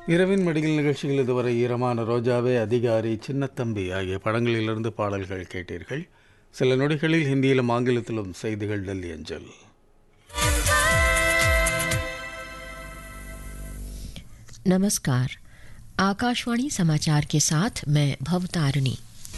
இரவின் மடியில் நிகழ்ச்சியில் இதுவரை ஈரமான ரோஜாவே, அதிகாரி, சின்னத்தம்பி ஆகிய படங்களிலிருந்து பாடல்கள் கேட்டீர்கள். சில நொடிகளில் ஹிந்தியிலும் ஆங்கிலத்திலும் செய்திகள் டெல்லி அஞ்சல். नमस्कार, आकाशवाणी समाचार के साथ मैं भवतारिणी।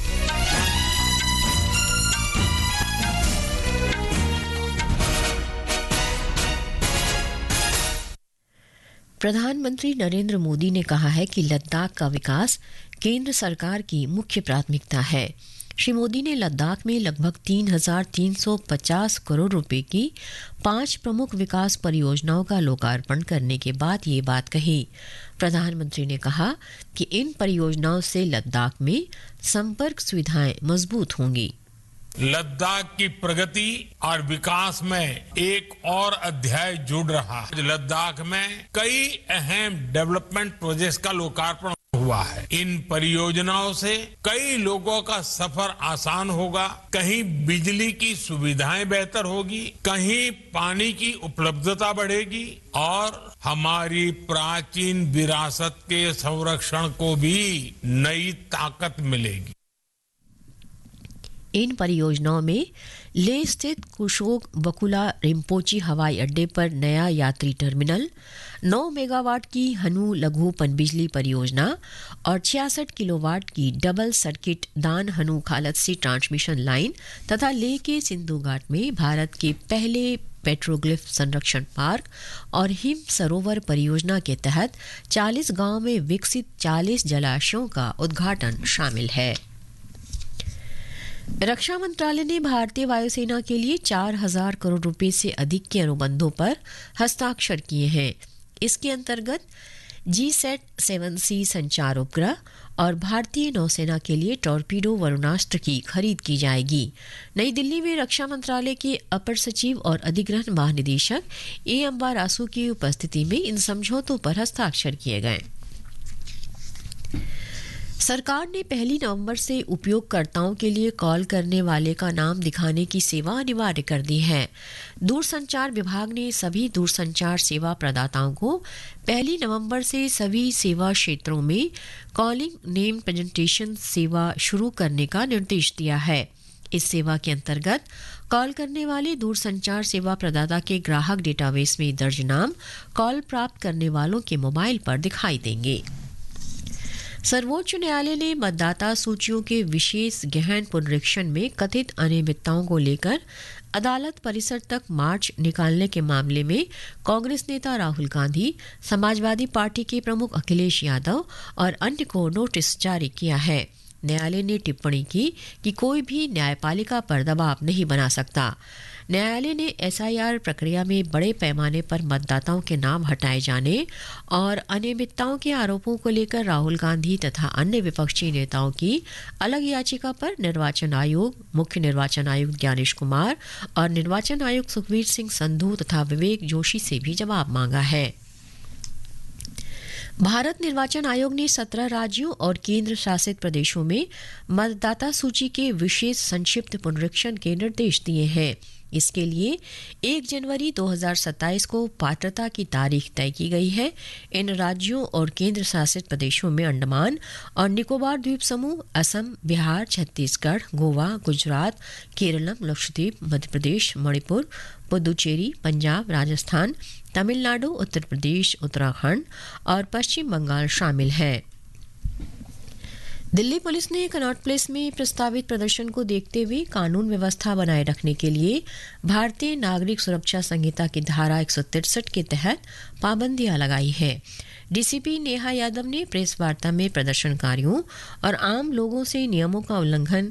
प्रधानमंत्री नरेंद्र मोदी ने कहा है कि लद्दाख का विकास केंद्र सरकार की मुख्य प्राथमिकता है। श्री मोदी ने लद्दाख में लगभग 3,350 करोड़ रुपए की 5 प्रमुख विकास परियोजनाओं का लोकार्पण करने के बाद ये बात कही। प्रधानमंत्री ने कहा कि इन परियोजनाओं से लद्दाख में संपर्क सुविधाएं मजबूत होंगी। लद्दाख की प्रगति और विकास में एक और अध्याय जुड़ रहा है। लद्दाख में कई अहम डेवलपमेंट प्रोजेक्ट्स का लोकार्पण हुआ है। इन परियोजनाओं से कई लोगों का सफर आसान होगा, कहीं बिजली की सुविधाएं बेहतर होगी, कहीं पानी की उपलब्धता बढ़ेगी और हमारी प्राचीन विरासत के संरक्षण को भी नई ताकत मिलेगी। इन परियोजनाओं में लेह स्थित कुशोक बकुला रिम्पोची हवाई अड्डे पर नया यात्री टर्मिनल, 9 मेगावाट की हनु लघु पनबिजली परियोजना और 66 किलोवाट की डबल सर्किट दान हनु खालत्सी ट्रांसमिशन लाइन तथा लेह के सिंधु घाट में भारत के पहले पेट्रोग्लिफ संरक्षण पार्क और हिम सरोवर परियोजना के तहत 40 गांव में विकसित 40 जलाशयों का उद्घाटन शामिल है। रक्षा मंत्रालय ने भारतीय वायुसेना के लिए 4,000 करोड़ रुपए से अधिक के अनुबंधों पर हस्ताक्षर किए हैं। इसके अंतर्गत GSAT-7C संचार उपग्रह और भारतीय नौसेना के लिए टॉर्पीडो वरुणास्त्र की खरीद की जाएगी। नई दिल्ली में रक्षा मंत्रालय के अपर सचिव और अधिग्रहण महानिदेशक A. अम्बारासू की उपस्थिति में इन समझौतों पर हस्ताक्षर किए गए। सरकार ने 1 नवंबर से उपयोगकर्ताओं के लिए कॉल करने वाले का नाम दिखाने की सेवा अनिवार्य कर दी है। दूरसंचार विभाग ने सभी दूरसंचार सेवा प्रदाताओं को 1 नवंबर से सभी सेवा क्षेत्रों में कॉलिंग नेम प्रेजेंटेशन सेवा शुरू करने का निर्देश दिया है। इस सेवा के अंतर्गत कॉल करने वाले दूरसंचार सेवा प्रदाता के ग्राहक डेटाबेस में दर्ज नाम कॉल प्राप्त करने वालों के मोबाइल पर दिखाई देंगे। सर्वोच्च न्यायालय ने मतदाता सूचियों के विशेष गहन पुनरीक्षण में कथित अनियमितताओं को लेकर अदालत परिसर तक मार्च निकालने के मामले में कांग्रेस नेता राहुल गांधी, समाजवादी पार्टी के प्रमुख अखिलेश यादव और अन्य को नोटिस जारी किया है। न्यायालय ने टिप्पणी की कि कोई भी न्यायपालिका पर दबाव नहीं बना सकता। न्यायालय ने SIR प्रक्रिया में बड़े पैमाने पर मतदाताओं के नाम हटाए जाने और अनियमितताओं के आरोपों को लेकर राहुल गांधी तथा अन्य विपक्षी नेताओं की अलग याचिका पर निर्वाचन आयोग, मुख्य निर्वाचन आयुक्त ज्ञानेश कुमार और निर्वाचन आयुक्त सुखबीर सिंह संधू तथा विवेक जोशी से भी जवाब मांगा है। भारत निर्वाचन आयोग ने 17 राज्यों और केंद्र शासित प्रदेशों में मतदाता सूची के विशेष संक्षिप्त पुनरीक्षण के निर्देश दिए हैं। इसके लिए 1 जनवरी 2027 को पात्रता की तारीख तय की गई है। इन राज्यों और केंद्र शासित प्रदेशों में अंडमान और निकोबार द्वीप समूह, असम, बिहार, छत्तीसगढ़, गोवा, गुजरात, केरलम, लक्षद्वीप, मध्य प्रदेश, मणिपुर, पुदुचेरी, पंजाब, राजस्थान, तमिलनाडु, उत्तर प्रदेश, उत्तराखंड और पश्चिम बंगाल शामिल हैं। दिल्ली पुलिस ने कनॉट प्लेस में प्रस्तावित प्रदर्शन को देखते हुए कानून व्यवस्था बनाए रखने के लिए भारतीय नागरिक सुरक्षा संहिता की धारा 163 के तहत पाबंदियां लगाई है। डीसीपी नेहा यादव ने प्रेस वार्ता में प्रदर्शनकारियों और आम लोगों से नियमों का उल्लंघन